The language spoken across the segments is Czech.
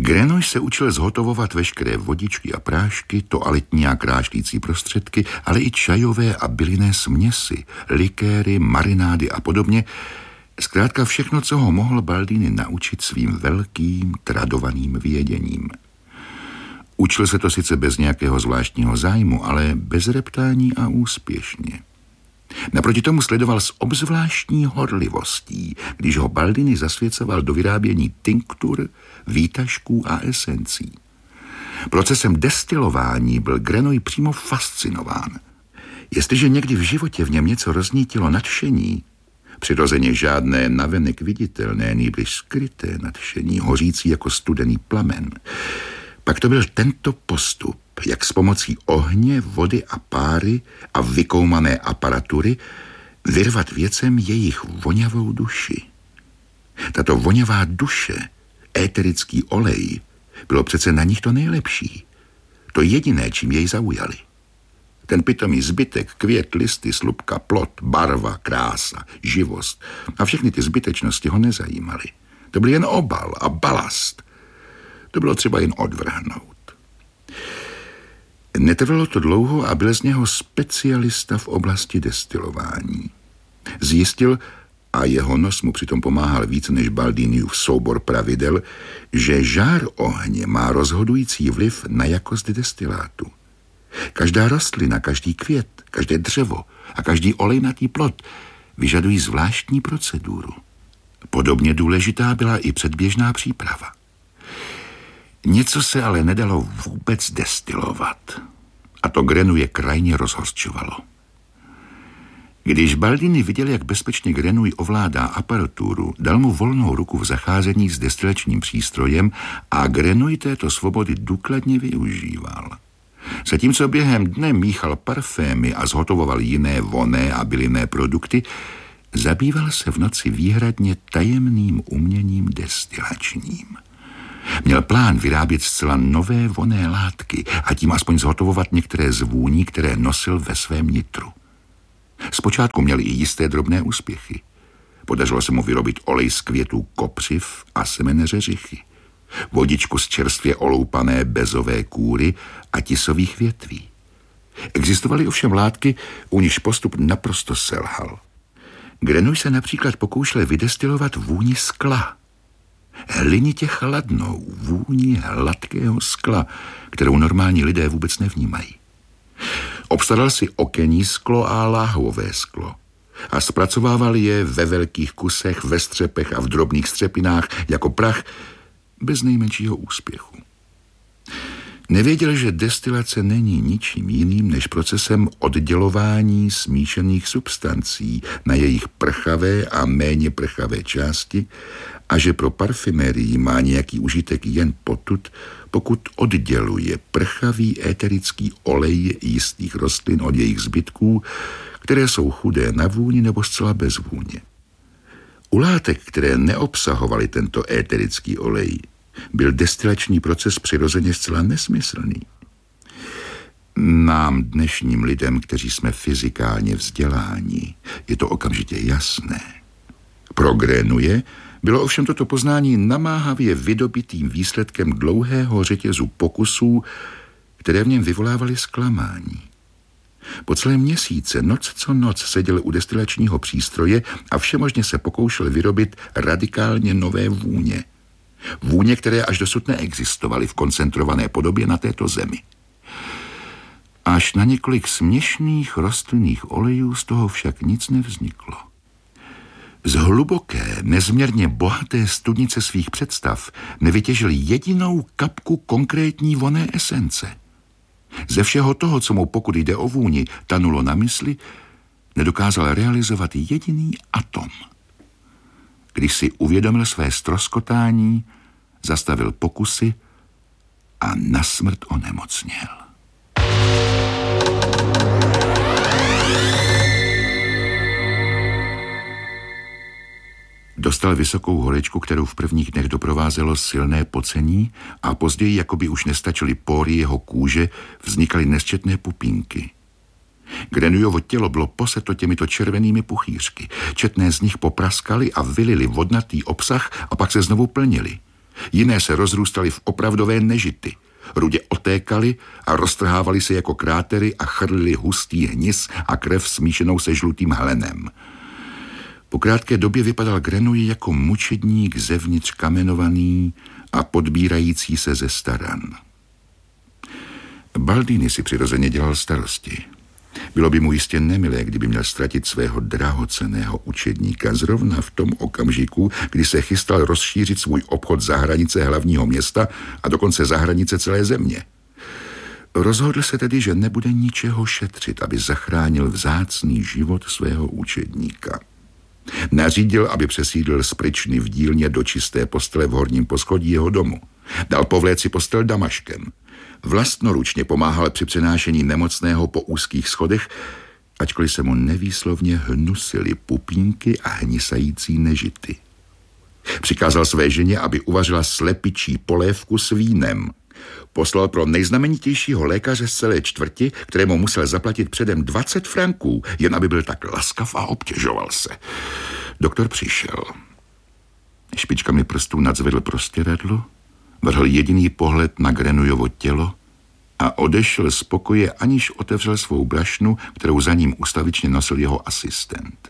Grenouille se učil zhotovovat veškeré vodičky a prášky, toaletní a krášlící prostředky, ale i čajové a bylinné směsi, likéry, marinády a podobně. Zkrátka všechno, co ho mohl Baldini naučit svým velkým, tradovaným věděním. Učil se to sice bez nějakého zvláštního zájmu, ale bez reptání a úspěšně. Naproti tomu sledoval s obzvláštní horlivostí, když ho Baldini zasvěcoval do vyrábění tinktur, výtažků a esencí. Procesem destilování byl Grenouille přímo fascinován. Jestliže někdy v životě v něm něco roznítilo nadšení, přirozeně žádné navenek viditelné, nýbrž skryté nadšení, hořící jako studený plamen, pak to byl tento postup, jak s pomocí ohně, vody a páry a vykoumané aparatury vyrvat věcem jejich vonavou duši. Tato vonavá duše, éterický olej, bylo přece na nich to nejlepší. To jediné, čím jej zaujali. Ten pitomý zbytek, květ, listy, slupka, plod, barva, krása, živost a všechny ty zbytečnosti ho nezajímaly. To byl jen obal a balast. To bylo třeba jen odvrhnout. Netrvalo to dlouho a byl z něho specialista v oblasti destilování. Zjistil, a jeho nos mu přitom pomáhal více než Baldiniův soubor pravidel, že žár ohně má rozhodující vliv na jakost destilátu. Každá rostlina, každý květ, každé dřevo a každý olejnatý plod vyžadují zvláštní proceduru. Podobně důležitá byla i předběžná příprava. Něco se ale nedalo vůbec destilovat. A to Grenouille krajně rozhořčovalo. Když Baldini viděl, jak bezpečně Grenouille ovládá aparaturu, dal mu volnou ruku v zacházení s destilačním přístrojem a Grenouille této svobody důkladně využíval. Zatímco během dne míchal parfémy a zhotovoval jiné vonné a bylinné produkty, zabýval se v noci výhradně tajemným uměním destilačním. Měl plán vyrábět zcela nové vonné látky a tím aspoň zhotovovat některé z vůní, které nosil ve svém nitru. Zpočátku měl i jisté drobné úspěchy. Podařilo se mu vyrobit olej z květů kopřiv a semene řeřichy, vodičku z čerstvě oloupané bezové kůry a tisových větví. Existovaly ovšem látky, u nichž postup naprosto selhal. Grenouille se například pokoušel vydestilovat vůni skla. Hlinitě chladnou vůni hladkého skla, kterou normální lidé vůbec nevnímají. Obstaral si okenní sklo a láhvové sklo a zpracovával je ve velkých kusech, ve střepech a v drobných střepinách jako prach bez nejmenšího úspěchu. Nevěděl, že destilace není ničím jiným než procesem oddělování smíšených substancí na jejich prchavé a méně prchavé části a že pro parfümérii má nějaký užitek jen potud, pokud odděluje prchavý éterický olej jistých rostlin od jejich zbytků, které jsou chudé na vůni nebo zcela bez vůně. U látek, které neobsahovaly tento éterický olej, byl destilační proces přirozeně zcela nesmyslný. Nám dnešním lidem, kteří jsme fyzikálně vzděláni, je to okamžitě jasné. Pro Grenouille bylo ovšem toto poznání namáhavě vydobitým výsledkem dlouhého řetězu pokusů, které v něm vyvolávaly zklamání. Po celé měsíce, noc co noc, seděl u destilačního přístroje a všemožně se pokoušel vyrobit radikálně nové vůně. Vůně, které až dosud neexistovaly v koncentrované podobě na této zemi. Až na několik směšných rostlinných olejů z toho však nic nevzniklo. Z hluboké, nezměrně bohaté studnice svých představ nevytěžil jedinou kapku konkrétní vonné esence. Ze všeho toho, co mu, pokud jde o vůni, tanulo na mysli, nedokázal realizovat jediný atom. Když si uvědomil své ztroskotání, zastavil pokusy a na smrt onemocněl. Dostal vysokou horečku, kterou v prvních dnech doprovázelo silné pocení a později, jakoby už nestačily pory jeho kůže, vznikaly nesčetné pupínky. Grenouilleovo tělo bylo poseto těmito červenými puchýřky. Četné z nich popraskaly a vylily vodnatý obsah a pak se znovu plnily. Jiné se rozrůstaly v opravdové nežity. Rudě otékaly a roztrhávaly se jako krátery a chrlily hustý hnis a krev smíšenou se žlutým hlenem. Po krátké době vypadal Grenouille jako mučedník zevnitř kamenovaný a podbírající se ze staran. Baldini si přirozeně dělal starosti. Bylo by mu jistě nemilé, kdyby měl ztratit svého drahocenného učedníka zrovna v tom okamžiku, kdy se chystal rozšířit svůj obchod za hranice hlavního města a dokonce za hranice celé země. Rozhodl se tedy, že nebude ničeho šetřit, aby zachránil vzácný život svého učedníka. Nařídil, aby přesídlil z pryčny v dílně do čisté postele v horním poschodí jeho domu. Dal povléci postel damaškem. Vlastnoručně pomáhal při přenášení nemocného po úzkých schodech, ačkoliv se mu nevýslovně hnusily pupínky a hnisající nežity. Přikázal své ženě, aby uvařila slepičí polévku s vínem. Poslal pro nejznamenitějšího lékaře z celé čtvrti, kterému musel zaplatit předem 20 franků, jen aby byl tak laskav a obtěžoval se. Doktor přišel. Špičkami prstů nadzvedl prostěradlo, vrhl jediný pohled na Grenouilleovo tělo a odešel z pokoje, aniž otevřel svou brašnu, kterou za ním ustavičně nosil jeho asistent.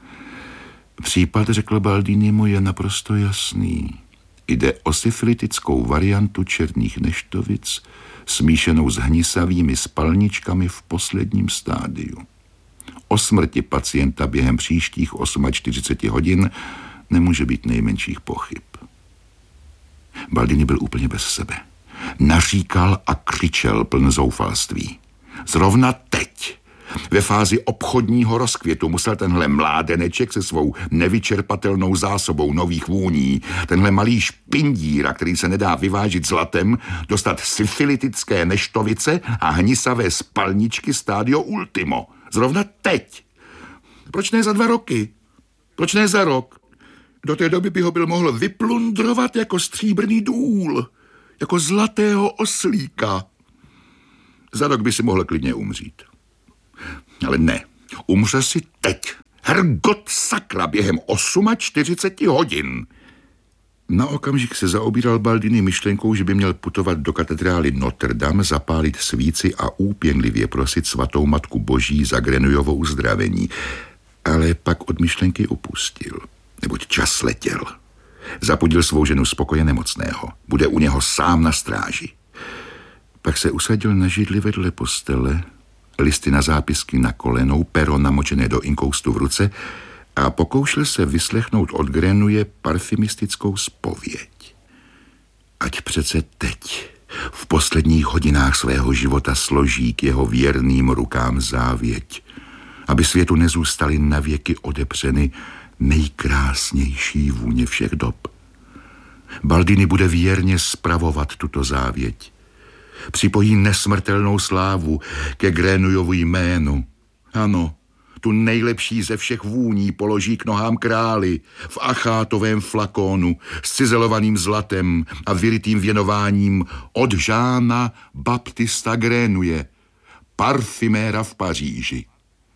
Případ, řekl Baldinimu, je naprosto jasný. Jde o syfilitickou variantu černých neštovic, smíšenou s hnisavými spalničkami v posledním stádiu. O smrti pacienta během příštích 48 hodin nemůže být nejmenších pochyb. Baldini byl úplně bez sebe. Naříkal a křičel pln zoufalství. Zrovna teď, ve fázi obchodního rozkvětu, musel tenhle mládeneček se svou nevyčerpatelnou zásobou nových vůní, tenhle malý špindíra, který se nedá vyvážit zlatem, dostat syfilitické neštovice a hnisavé spalničky stádio ultimo. Zrovna teď. Proč ne za 2 roky? Proč ne za rok? Do té doby by ho byl mohl vyplundrovat jako stříbrný důl, jako zlatého oslíka. Za rok by si mohl klidně umřít. Ale ne, umře si teď. Hergot sakra, během 48 hodin. Na okamžik se zaobíral Baldini myšlenkou, že by měl putovat do katedrály Notre Dame, zapálit svíci a úpěnlivě prosit svatou Matku Boží za Grenouilleovo uzdravení. Ale pak od myšlenky upustil, neboť čas letěl. Zapudil svou ženu z pokoje nemocného. Bude u něho sám na stráži. Pak se usadil na židli vedle postele, listy na zápisky na kolenou, pero namočené do inkoustu v ruce a pokoušel se vyslechnout od Grenouille parfymistickou zpověď. Ať přece teď, v posledních hodinách svého života, složí k jeho věrným rukám závěť, aby světu nezůstaly navěky odepřeny nejkrásnější vůně všech dob. Baldini bude věrně spravovat tuto závěť. Připojí nesmrtelnou slávu ke Grenouilleovu jménu. Ano, tu nejlepší ze všech vůní položí k nohám králi v achátovém flakónu s cizelovaným zlatem a vyrytým věnováním od Žána Baptista Grenouille, parfyméra v Paříži.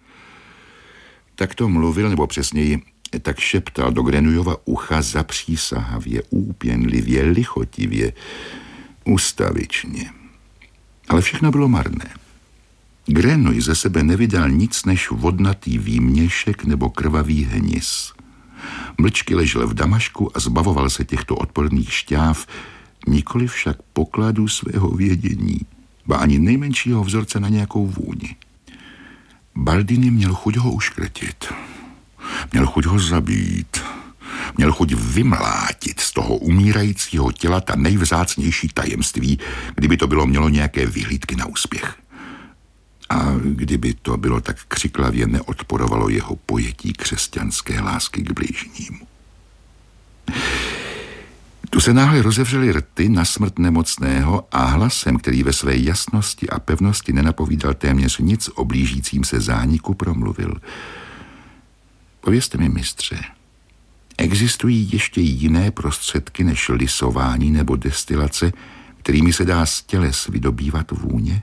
Tak to mluvil, nebo přesněji, tak šeptal do Grenouillova ucha zapřísahavě, úpěnlivě, lichotivě, ustavičně. Ale všechno bylo marné. Grenouille ze sebe nevydal nic než vodnatý výměšek nebo krvavý hnis. Mlčky ležel v damašku a zbavoval se těchto odporných šťáv, nikoli však pokladu svého vědění, ba ani nejmenšího vzorce na nějakou vůni. Baldini měl chuť ho uškrtit. Měl chuť ho zabít. Měl chuť vymlátit z toho umírajícího těla ta nejvzácnější tajemství, kdyby to bylo mělo nějaké vyhlídky na úspěch. A kdyby to bylo tak křiklavě neodporovalo jeho pojetí křesťanské lásky k bližnímu. Tu se náhle rozevřely rty na smrt nemocného a hlasem, který ve své jasnosti a pevnosti nenapovídal téměř nic o blížícím se zániku, promluvil. Povězte mi, mistře, existují ještě jiné prostředky než lisování nebo destilace, kterými se dá z těles vydobývat vůně?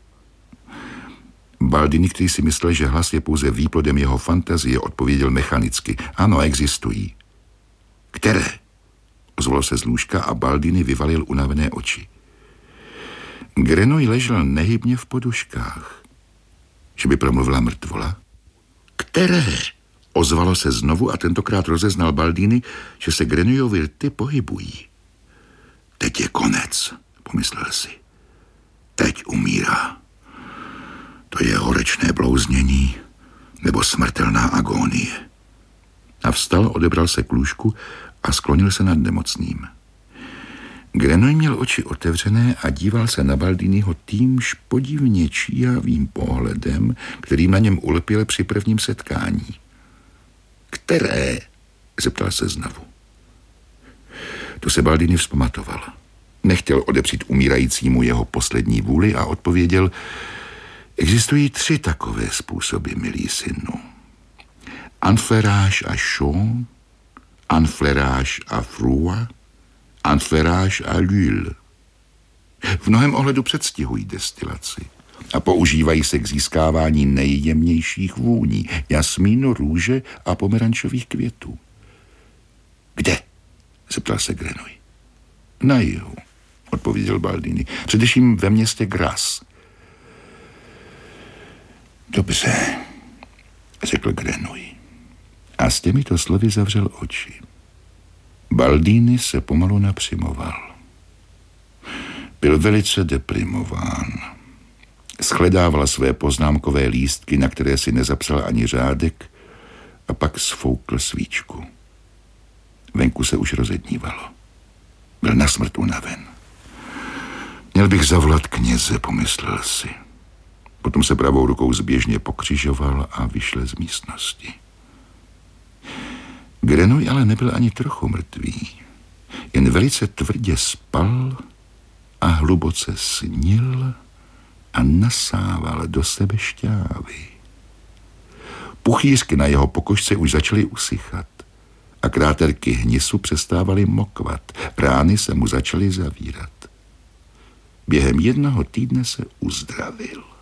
Baldini, který si myslel, že hlas je pouze výplodem jeho fantazie, odpověděl mechanicky. Ano, existují. Které? ozvalo se z lůžka a Baldini vyvalil unavené oči. Grenouille ležel nehybně v poduškách. Že by promluvila mrtvola? Které? Ozvalo se znovu a tentokrát rozeznal Baldini, že se Grenouilleovi rty pohybují. Teď je konec, pomyslel si. Teď umírá. To je horečné blouznění nebo smrtelná agónie. A vstal, odebral se k lůžku a sklonil se nad nemocným. Grenouille měl oči otevřené a díval se na Baldiniho týmž podivně číhavým pohledem, kterým na něm ulpěl při prvním setkání. Které? Zeptal se znovu. To se Baldini vzpamatoval. Nechtěl odepřít umírajícímu jeho poslední vůli a odpověděl: existují 3 takové způsoby, milý synu. Enflerage à chaud, enflerage à froid, enflerage à l'huile. V mnohém ohledu předstihují destilaci a používají se k získávání nejjemnějších vůní, jasmínu, růže a pomerančových květů. Kde? Zeptal se Grenouille. Na jihu, odpověděl Baldini, především ve městě Grasse. Dobře, řekl Grenouille. A s těmito slovy zavřel oči. Baldini se pomalu napřimoval. Byl velice deprimován. Shledával své poznámkové lístky, na které si nezapsal ani řádek, a pak sfoukl svíčku. Venku se už rozednívalo. Byl na smrt unaven. Měl bych zavolat kněze, pomyslel si. Potom se pravou rukou zběžně pokřižoval a vyšel z místnosti. Grenouille ale nebyl ani trochu mrtvý. Jen velice tvrdě spal a hluboce snil a nasával do sebe šťávy. Puchýřky na jeho pokožce už začaly usychat a kráterky hnisu přestávaly mokvat. Rány se mu začaly zavírat. Během 1 týdne se uzdravil.